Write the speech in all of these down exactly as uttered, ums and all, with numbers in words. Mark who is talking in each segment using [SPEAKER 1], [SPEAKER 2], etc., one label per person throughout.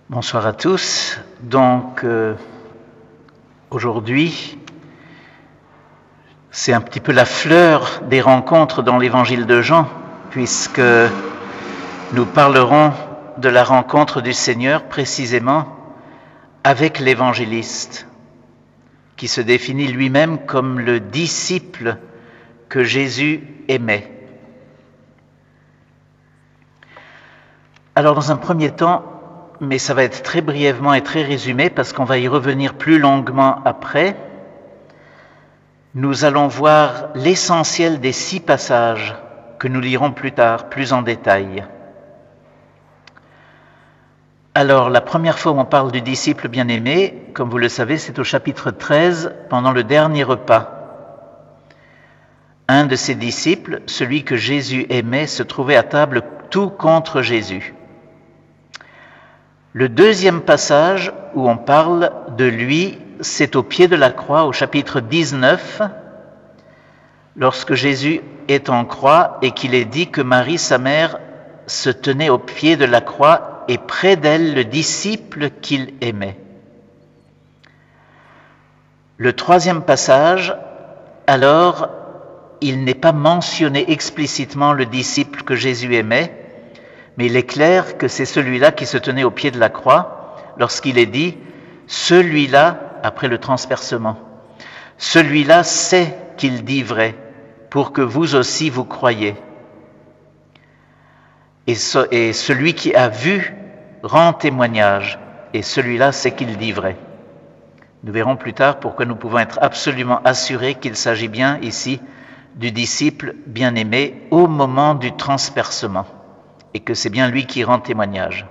[SPEAKER 1] Bonsoir à tous. Donc, euh, aujourd'hui, c'est un petit peu la fleur des rencontres dans l'évangile de Jean, puisque nous parlerons de la rencontre du Seigneur précisément avec l'évangéliste, qui se définit lui-même comme le disciple que Jésus aimait. Alors, dans un premier temps, mais ça va être très brièvement et très résumé parce qu'on va y revenir plus longuement après, nous allons voir l'essentiel des six passages que nous lirons plus tard, plus en détail. Alors, la première fois où on parle du disciple bien-aimé, comme vous le savez, c'est au chapitre treize, pendant le dernier repas. Un de ses disciples, celui que Jésus aimait, se trouvait à table tout contre Jésus. Le deuxième passage où on parle de lui, c'est au pied de la croix, au chapitre dix-neuf, lorsque Jésus est en croix et qu'il est dit que Marie, sa mère, se tenait au pied de la croix et près d'elle le disciple qu'il aimait. Le troisième passage, alors, il n'est pas mentionné explicitement le disciple que Jésus aimait, mais il est clair que c'est celui-là qui se tenait au pied de la croix lorsqu'il est dit « celui-là » après le transpercement. « Celui-là sait qu'il dit vrai pour que vous aussi vous croyiez. » Et, ce, et celui qui a vu rend témoignage et celui-là sait qu'il dit vrai. Nous verrons plus tard pourquoi nous pouvons être absolument assurés qu'il s'agit bien ici du disciple bien-aimé au moment du transpercement, et que c'est bien lui qui rend témoignage.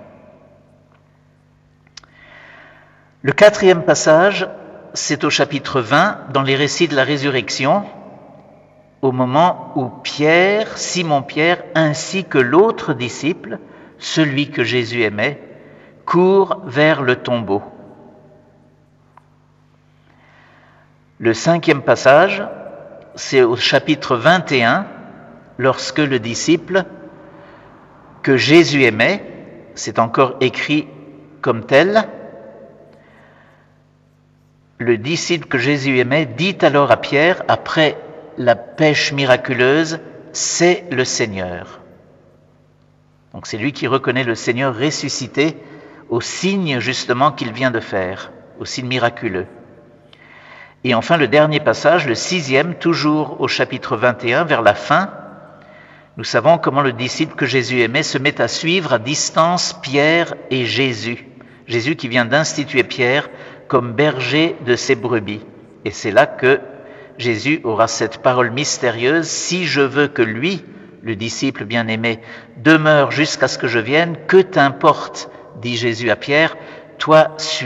[SPEAKER 1] Le quatrième passage, c'est au chapitre vingt, dans les récits de la résurrection, au moment où Pierre, Simon-Pierre, ainsi que l'autre disciple, celui que Jésus aimait, courent vers le tombeau. Le cinquième passage, c'est au chapitre vingt et un, lorsque le disciple que Jésus aimait, c'est encore écrit comme tel, le disciple que Jésus aimait dit alors à Pierre, après la pêche miraculeuse, c'est le Seigneur. Donc c'est lui qui reconnaît le Seigneur ressuscité au signe justement qu'il vient de faire, au signe miraculeux. Et enfin le dernier passage, le sixième, toujours au chapitre vingt et un, vers la fin, nous savons comment le disciple que Jésus aimait se met à suivre à distance Pierre et Jésus. Jésus qui vient d'instituer Pierre comme berger de ses brebis. Et c'est là que Jésus aura cette parole mystérieuse, « Si je veux que lui, le disciple bien-aimé, demeure jusqu'à ce que je vienne, que t'importe, dit Jésus à Pierre, toi suis-moi. »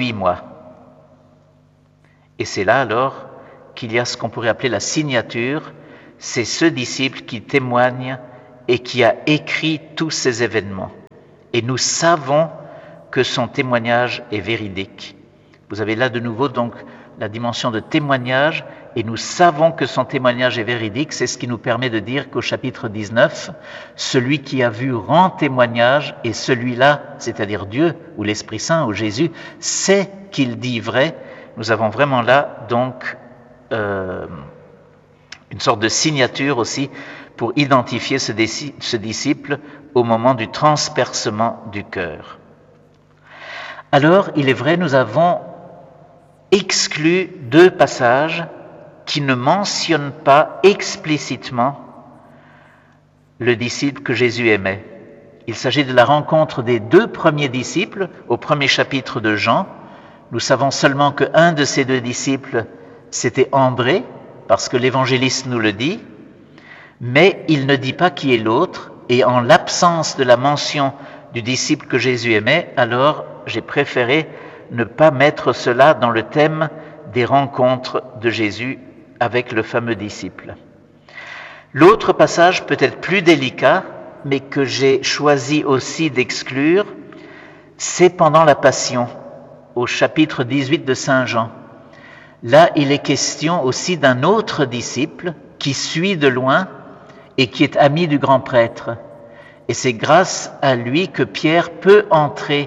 [SPEAKER 1] Et c'est là alors qu'il y a ce qu'on pourrait appeler la signature, c'est ce disciple qui témoigne et qui a écrit tous ces événements. Et nous savons que son témoignage est véridique. Vous avez là de nouveau donc la dimension de témoignage, et nous savons que son témoignage est véridique. C'est ce qui nous permet de dire qu'au chapitre dix-neuf, celui qui a vu rend témoignage, et celui-là, c'est-à-dire Dieu, ou l'Esprit Saint, ou Jésus, sait qu'il dit vrai. Nous avons vraiment là donc euh, une sorte de signature aussi pour identifier ce, déci- ce disciple au moment du transpercement du cœur. Alors, il est vrai, nous avons exclu deux passages qui ne mentionnent pas explicitement le disciple que Jésus aimait. Il s'agit de la rencontre des deux premiers disciples au premier chapitre de Jean. Nous savons seulement qu'un de ces deux disciples, c'était André, parce que l'évangéliste nous le dit, mais il ne dit pas qui est l'autre, et en l'absence de la mention du disciple que Jésus aimait, alors j'ai préféré ne pas mettre cela dans le thème des rencontres de Jésus avec le fameux disciple. L'autre passage, peut-être plus délicat, mais que j'ai choisi aussi d'exclure, c'est pendant la Passion, au chapitre dix-huit de Saint Jean. Là, il est question aussi d'un autre disciple qui suit de loin et qui est ami du grand prêtre. Et c'est grâce à lui que Pierre peut entrer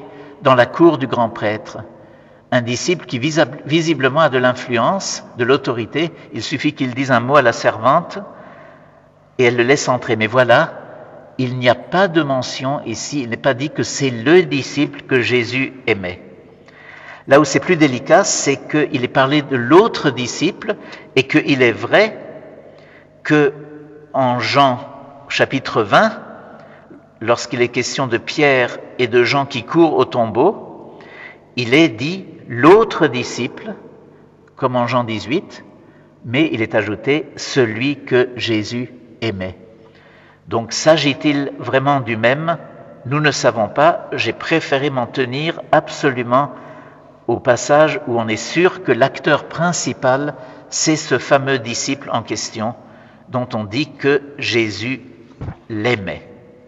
[SPEAKER 1] dans la cour du grand prêtre. Un disciple qui visiblement a de l'influence, de l'autorité, il suffit qu'il dise un mot à la servante et elle le laisse entrer. Mais voilà, il n'y a pas de mention ici, il n'est pas dit que c'est le disciple que Jésus aimait. Là où c'est plus délicat, c'est qu'il est parlé de l'autre disciple et qu'il est vrai que en Jean chapitre vingt, lorsqu'il est question de Pierre et de Jean qui courent au tombeau, il est dit l'autre disciple, comme en Jean dix-huit, mais il est ajouté celui que Jésus aimait. Donc s'agit-il vraiment du même? Nous ne savons pas. J'ai préféré m'en tenir absolument au passage où on est sûr que l'acteur principal, c'est ce fameux disciple en question dont on dit que Jésus l'aimait.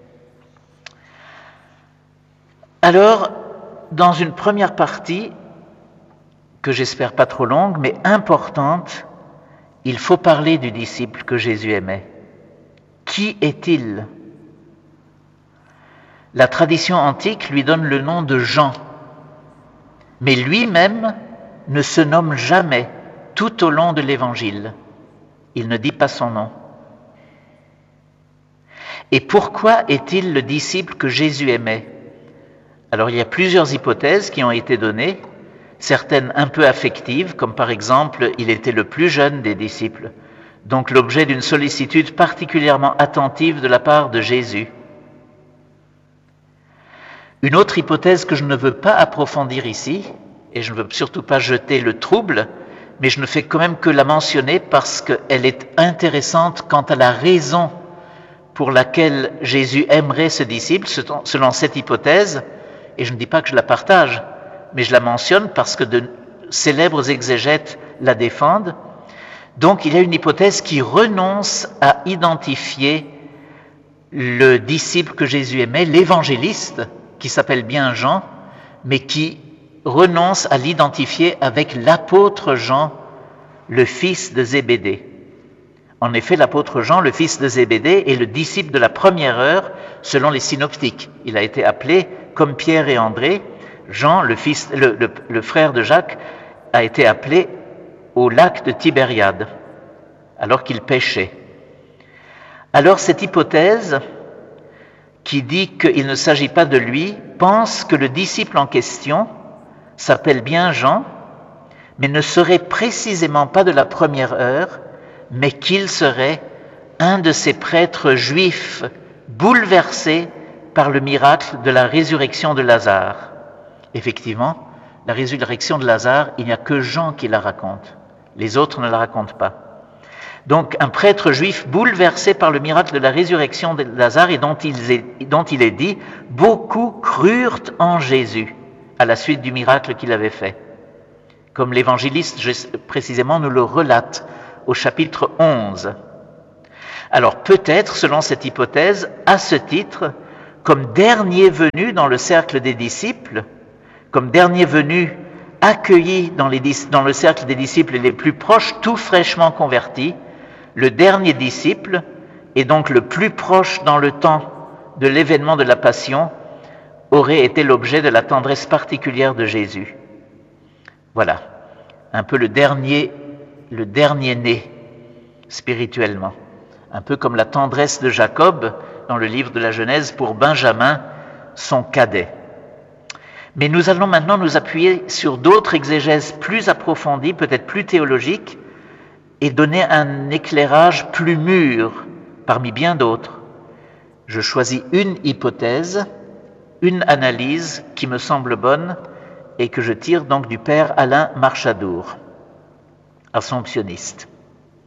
[SPEAKER 1] Alors, dans une première partie, que j'espère pas trop longue, mais importante, il faut parler du disciple que Jésus aimait. Qui est-il? La tradition antique lui donne le nom de Jean, mais lui-même ne se nomme jamais tout au long de l'Évangile. Il ne dit pas son nom. Et pourquoi est-il le disciple que Jésus aimait? Alors il y a plusieurs hypothèses qui ont été données, certaines un peu affectives, comme par exemple, il était le plus jeune des disciples, donc l'objet d'une sollicitude particulièrement attentive de la part de Jésus. Une autre hypothèse que je ne veux pas approfondir ici, et je ne veux surtout pas jeter le trouble, mais je ne fais quand même que la mentionner parce qu'elle est intéressante quant à la raison pour laquelle Jésus aimerait ce disciple, selon cette hypothèse, et je ne dis pas que je la partage, mais je la mentionne parce que de célèbres exégètes la défendent. Donc il y a une hypothèse qui renonce à identifier le disciple que Jésus aimait, l'évangéliste, qui s'appelle bien Jean, mais qui renonce à l'identifier avec l'apôtre Jean, le fils de Zébédée. En effet, l'apôtre Jean, le fils de Zébédée, est le disciple de la première heure selon les synoptiques. Il a été appelé, comme Pierre et André, Jean, le, fils, le, le, le frère de Jacques, a été appelé au lac de Tibériade, alors qu'il pêchait. Alors cette hypothèse, qui dit qu'il ne s'agit pas de lui, pense que le disciple en question s'appelle bien Jean, mais ne serait précisément pas de la première heure, mais qu'il serait un de ces prêtres juifs bouleversés par le miracle de la résurrection de Lazare. Effectivement, la résurrection de Lazare, il n'y a que Jean qui la raconte. Les autres ne la racontent pas. Donc, un prêtre juif bouleversé par le miracle de la résurrection de Lazare et dont il est, dont il est dit « Beaucoup crurent en Jésus » à la suite du miracle qu'il avait fait. Comme l'évangéliste précisément nous le relate au chapitre onze. Alors peut-être, selon cette hypothèse, à ce titre, comme dernier venu dans le cercle des disciples, comme dernier venu accueilli dans, les, dans le cercle des disciples les plus proches, tout fraîchement convertis, le dernier disciple, et donc le plus proche dans le temps de l'événement de la Passion, aurait été l'objet de la tendresse particulière de Jésus. Voilà, un peu le dernier, le dernier né, spirituellement. Un peu comme la tendresse de Jacob, dans le livre de la Genèse, pour Benjamin, son cadet. Mais nous allons maintenant nous appuyer sur d'autres exégèses plus approfondies, peut-être plus théologiques, et donner un éclairage plus mûr parmi bien d'autres. Je choisis une hypothèse, une analyse qui me semble bonne et que je tire donc du père Alain Marchadour, assomptionniste.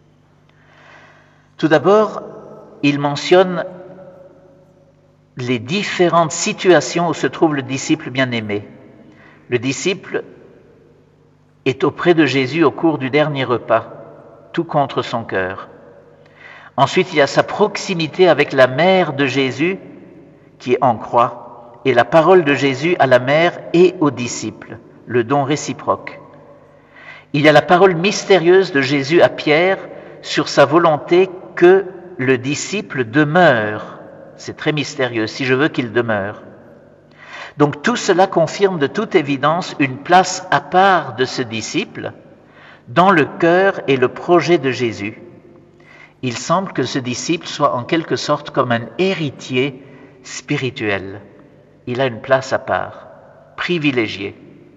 [SPEAKER 1] Tout d'abord, il mentionne les différentes situations où se trouve le disciple bien-aimé. Le disciple est auprès de Jésus au cours du dernier repas, tout contre son cœur. Ensuite, il y a sa proximité avec la mère de Jésus qui est en croix, et la parole de Jésus à la mère et aux disciples, le don réciproque. Il y a la parole mystérieuse de Jésus à Pierre sur sa volonté que le disciple demeure. C'est très mystérieux, si je veux qu'il demeure. Donc tout cela confirme de toute évidence une place à part de ce disciple dans le cœur et le projet de Jésus. Il semble que ce disciple soit en quelque sorte comme un héritier spirituel. Il a une place à part, privilégiée.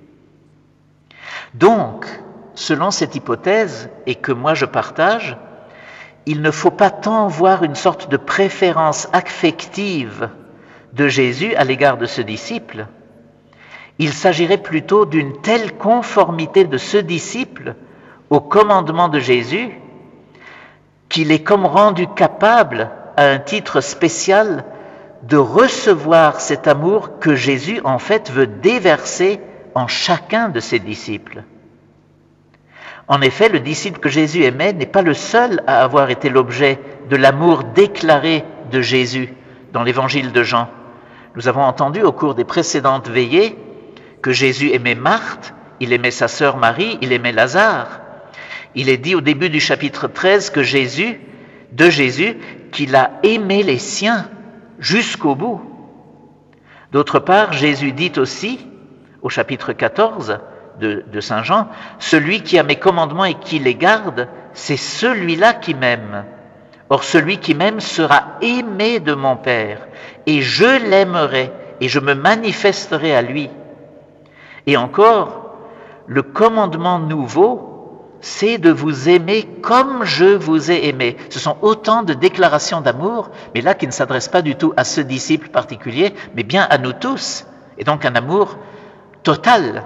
[SPEAKER 1] Donc, selon cette hypothèse, et que moi je partage, il ne faut pas tant voir une sorte de préférence affective de Jésus à l'égard de ce disciple. Il s'agirait plutôt d'une telle conformité de ce disciple au commandement de Jésus qu'il est comme rendu capable, à un titre spécial, de recevoir cet amour que Jésus en fait veut déverser en chacun de ses disciples. En effet, le disciple que Jésus aimait n'est pas le seul à avoir été l'objet de l'amour déclaré de Jésus dans l'évangile de Jean. Nous avons entendu au cours des précédentes veillées que Jésus aimait Marthe, il aimait sa sœur Marie, il aimait Lazare. Il est dit au début du chapitre treize que Jésus, de Jésus, qu'il a aimé les siens jusqu'au bout. D'autre part, Jésus dit aussi, au chapitre quatorze de, de Saint Jean, « Celui qui a mes commandements et qui les garde, c'est celui-là qui m'aime. Or celui qui m'aime sera aimé de mon Père, et je l'aimerai, et je me manifesterai à lui. » Et encore, le commandement nouveau, c'est de vous aimer comme je vous ai aimé. Ce sont autant de déclarations d'amour, mais là qui ne s'adressent pas du tout à ce disciple particulier, mais bien à nous tous, et donc un amour total.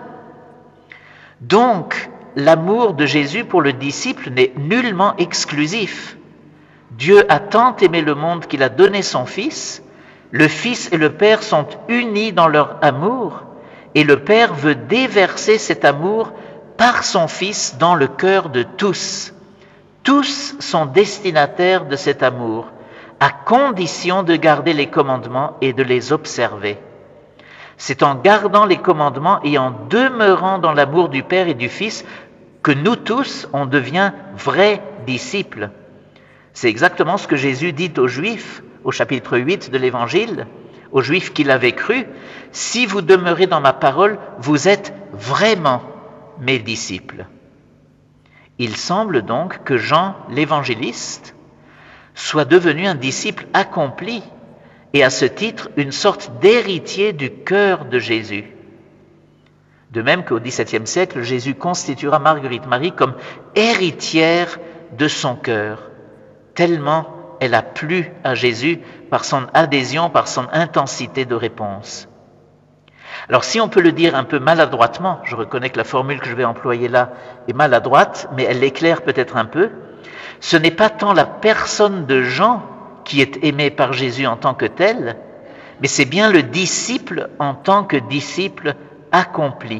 [SPEAKER 1] Donc, l'amour de Jésus pour le disciple n'est nullement exclusif. Dieu a tant aimé le monde qu'il a donné son Fils, le Fils et le Père sont unis dans leur amour, et le Père veut déverser cet amour par son Fils dans le cœur de tous. Tous sont destinataires de cet amour, à condition de garder les commandements et de les observer. C'est en gardant les commandements et en demeurant dans l'amour du Père et du Fils que nous tous, on devient vrais disciples. C'est exactement ce que Jésus dit aux Juifs au chapitre huit de l'Évangile, aux Juifs qui l'avaient cru. « Si vous demeurez dans ma parole, vous êtes vraiment mes disciples. » Il semble donc que Jean l'évangéliste soit devenu un disciple accompli et à ce titre une sorte d'héritier du cœur de Jésus. De même qu'au dix-septième siècle, Jésus constituera Marguerite Marie comme héritière de son cœur, tellement elle a plu à Jésus par son adhésion, par son intensité de réponse. Alors si on peut le dire un peu maladroitement, je reconnais que la formule que je vais employer là est maladroite, mais elle l'éclaire peut-être un peu, ce n'est pas tant la personne de Jean qui est aimée par Jésus en tant que telle, mais c'est bien le disciple en tant que disciple accompli.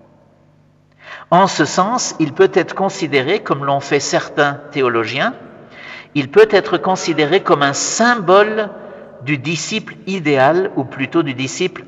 [SPEAKER 1] En ce sens, il peut être considéré, comme l'ont fait certains théologiens, il peut être considéré comme un symbole du disciple idéal, ou plutôt du disciple